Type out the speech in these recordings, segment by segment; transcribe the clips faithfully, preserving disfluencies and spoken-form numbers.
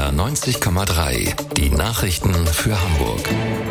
R neunzig Komma drei. Die Nachrichten für Hamburg.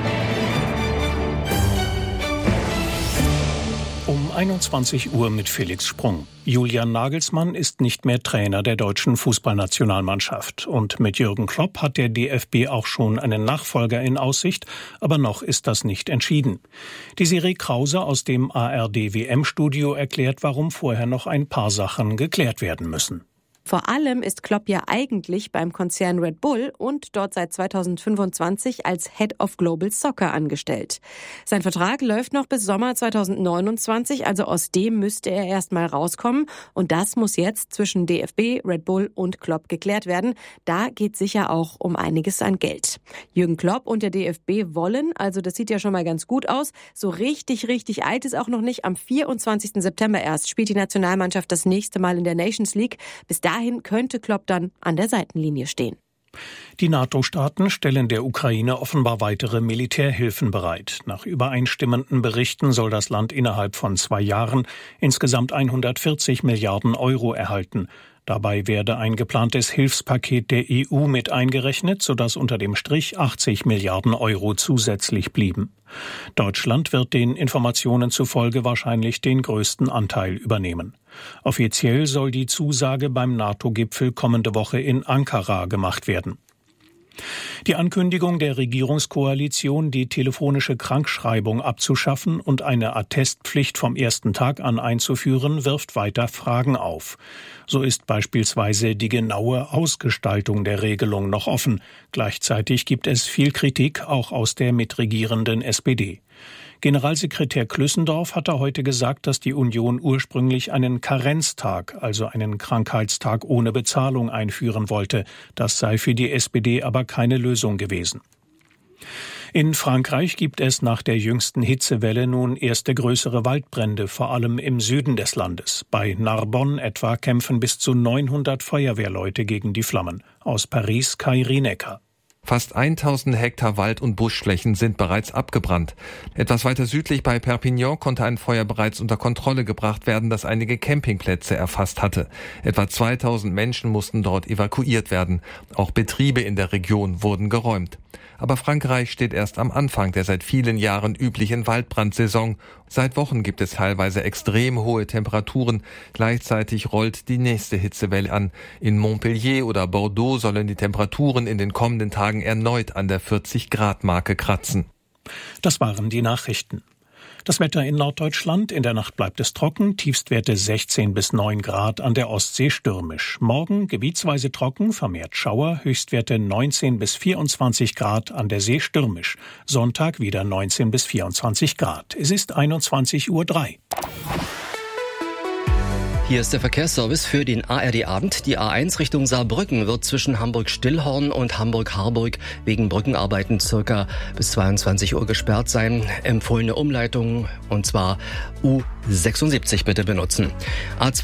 Um einundzwanzig Uhr mit Felix Sprung. Julian Nagelsmann ist nicht mehr Trainer der deutschen Fußballnationalmannschaft. Und mit Jürgen Klopp hat der D F B auch schon einen Nachfolger in Aussicht, aber noch ist das nicht entschieden. Die Serie Krause aus dem A R D-W M-Studio erklärt, warum vorher noch ein paar Sachen geklärt werden müssen. Vor allem ist Klopp ja eigentlich beim Konzern Red Bull und dort seit zweitausendfünfundzwanzig als Head of Global Soccer angestellt. Sein Vertrag läuft noch bis Sommer zweitausendneunundzwanzig, also aus dem müsste er erst mal rauskommen. Und das muss jetzt zwischen D F B, Red Bull und Klopp geklärt werden. Da geht sicher auch um einiges an Geld. Jürgen Klopp und der D F B wollen, also das sieht ja schon mal ganz gut aus, so richtig, richtig alt ist auch noch nicht. Am vierundzwanzigsten September erst spielt die Nationalmannschaft das nächste Mal in der Nations League. Bis dahin Dahin könnte Klopp dann an der Seitenlinie stehen. Die NATO-Staaten stellen der Ukraine offenbar weitere Militärhilfen bereit. Nach übereinstimmenden Berichten soll das Land innerhalb von zwei Jahren insgesamt hundertvierzig Milliarden Euro erhalten. Dabei werde ein geplantes Hilfspaket der E U mit eingerechnet, sodass unter dem Strich achtzig Milliarden Euro zusätzlich blieben. Deutschland wird den Informationen zufolge wahrscheinlich den größten Anteil übernehmen. Offiziell soll die Zusage beim NATO-Gipfel kommende Woche in Ankara gemacht werden. Die Ankündigung der Regierungskoalition, die telefonische Krankschreibung abzuschaffen und eine Attestpflicht vom ersten Tag an einzuführen, wirft weiter Fragen auf. So ist beispielsweise die genaue Ausgestaltung der Regelung noch offen. Gleichzeitig gibt es viel Kritik, auch aus der mitregierenden S P D. Generalsekretär Klüssendorf hatte heute gesagt, dass die Union ursprünglich einen Karenztag, also einen Krankheitstag ohne Bezahlung, einführen wollte. Das sei für die S P D aber keine Lösung gewesen. In Frankreich gibt es nach der jüngsten Hitzewelle nun erste größere Waldbrände, vor allem im Süden des Landes. Bei Narbonne etwa kämpfen bis zu neunhundert Feuerwehrleute gegen die Flammen. Aus Paris Kai Rienecker. Fast tausend Hektar Wald- und Buschflächen sind bereits abgebrannt. Etwas weiter südlich bei Perpignan konnte ein Feuer bereits unter Kontrolle gebracht werden, das einige Campingplätze erfasst hatte. Etwa zweitausend Menschen mussten dort evakuiert werden. Auch Betriebe in der Region wurden geräumt. Aber Frankreich steht erst am Anfang der seit vielen Jahren üblichen Waldbrandsaison. Seit Wochen gibt es teilweise extrem hohe Temperaturen. Gleichzeitig rollt die nächste Hitzewelle an. In Montpellier oder Bordeaux sollen die Temperaturen in den kommenden Tagen erneut an der vierzig Grad Marke kratzen. Das waren die Nachrichten. Das Wetter in Norddeutschland. In der Nacht bleibt es trocken, Tiefstwerte sechzehn bis neun Grad, an der Ostsee stürmisch. Morgen gebietsweise trocken, vermehrt Schauer, Höchstwerte neunzehn bis vierundzwanzig Grad, an der See stürmisch. Sonntag wieder neunzehn bis vierundzwanzig Grad. Es ist einundzwanzig Uhr drei. Hier ist der Verkehrsservice für den A R D-Abend. Die A eins Richtung Saarbrücken wird zwischen Hamburg-Stillhorn und Hamburg-Harburg wegen Brückenarbeiten circa bis zweiundzwanzig Uhr gesperrt sein. Empfohlene Umleitung, und zwar U sechsundsiebzig bitte benutzen. A zwei